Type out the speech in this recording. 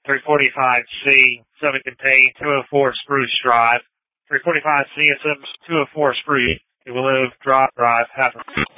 345C, subject contained 204 Spruce Drive. 345C is 204 Spruce. It will live drive, half.